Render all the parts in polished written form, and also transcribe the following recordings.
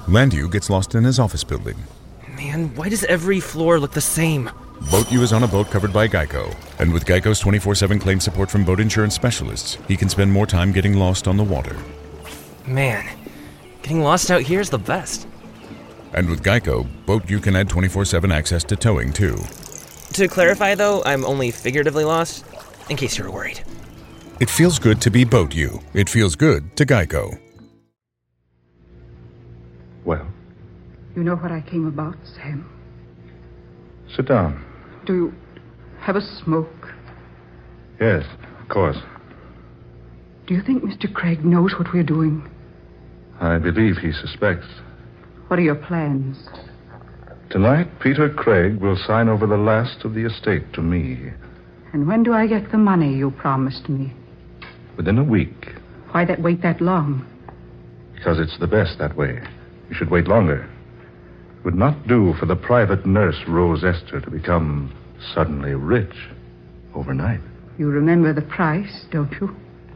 Landu gets lost in his office building. Man, why does every floor look the same? Boat U is on a boat covered by Geico, and with Geico's 24/7 claim support from boat insurance specialists, he can spend more time getting lost on the water. Man, getting lost out here is the best. And with Geico, Boat U can add 24/7 access to towing, too. To clarify, though, I'm only figuratively lost, in case you were worried. It feels good to be Boat U. It feels good to Geico. Well? You know what I came about, Sam? Sit down. Do you have a smoke? Yes, of course. Do you think Mr. Craig knows what we're doing? I believe he suspects. What are your plans? Tonight, Peter Craig will sign over the last of the estate to me. And when do I get the money you promised me? Within a week. Why wait that long? Because it's the best that way. You should wait longer. It would not do for the private nurse, Rose Esther, to become suddenly rich overnight. You remember the price, don't you?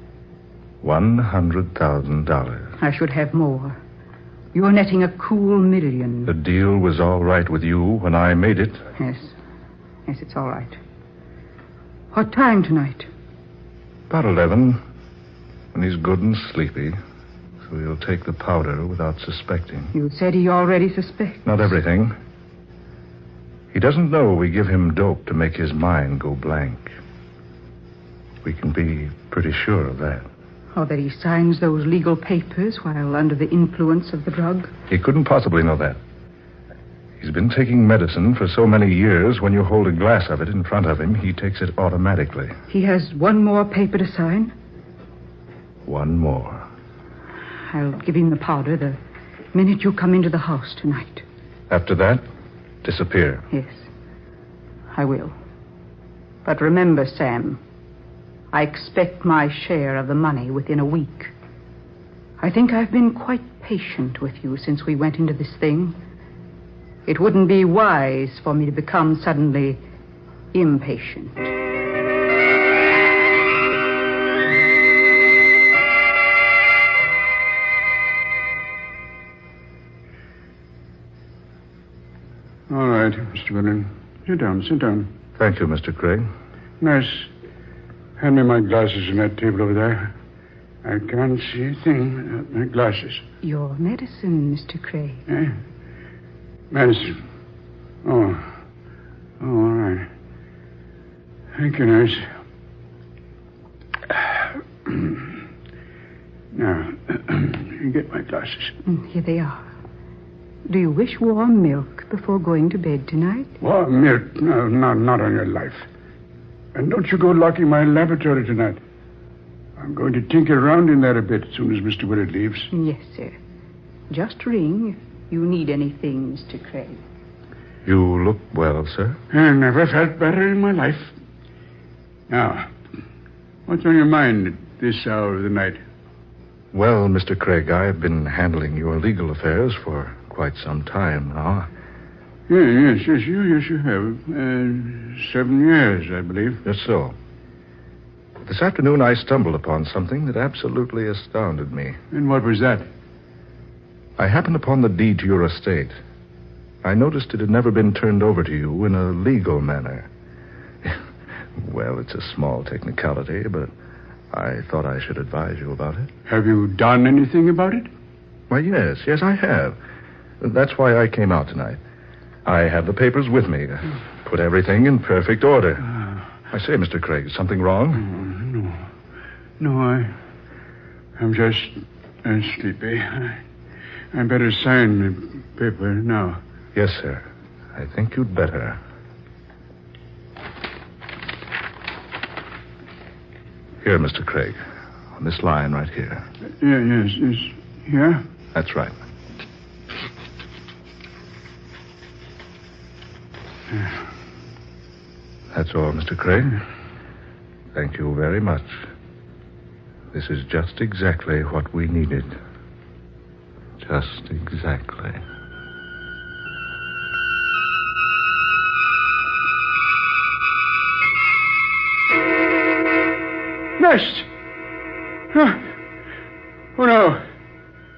$100,000. I should have more. You're netting a cool $1 million. The deal was all right with you when I made it. Yes. Yes, it's all right. What time tonight? About 11. When he's good and sleepy. So he'll take the powder without suspecting. You said he already suspects. Not everything. He doesn't know we give him dope to make his mind go blank. We can be pretty sure of that. Or that he signs those legal papers while under the influence of the drug? He couldn't possibly know that. He's been taking medicine for so many years. When you hold a glass of it in front of him, he takes it automatically. He has one more paper to sign? One more. I'll give him the powder the minute you come into the house tonight. After that, disappear. Yes, I will. But remember, Sam, I expect my share of the money within a week. I think I've been quite patient with you since we went into this thing. It wouldn't be wise for me to become suddenly impatient. All right, Mr. Willen. Sit down, sit down. Thank you, Mr. Craig. Nurse, hand me my glasses on that table over there. I can't see a thing without my glasses. Your medicine, Mr. Craig. Eh? Medicine. Oh, all right. Thank you, nurse. Now, get my glasses. Here they are. Do you wish warm milk before going to bed tonight? Warm milk? No, not on your life. And don't you go locking my laboratory tonight. I'm going to tinker around in there a bit as soon as Mr. Willard leaves. Yes, sir. Just ring if you need anything, Mr. Craig. You look well, sir. I never felt better in my life. Now, what's on your mind at this hour of the night? Well, Mr. Craig, I've been handling your legal affairs for quite some time now. Yes, you have. 7 years, I believe. Just so. This afternoon I stumbled upon something that absolutely astounded me. And what was that? I happened upon the deed to your estate. I noticed it had never been turned over to you in a legal manner. Well, it's a small technicality, but I thought I should advise you about it. Have you done anything about it? Why, yes, I have. That's why I came out tonight. I have the papers with me to put everything in perfect order. I say, Mr. Craig, is something wrong? No, I'm just sleepy. I better sign the paper now. Yes, sir. I think you'd better. Here, Mr. Craig. On this line right here. Yes. Here? That's right. That's all, Mr. Craig. Thank you very much. This is just exactly what we needed. Just exactly. Nurse! Oh, no.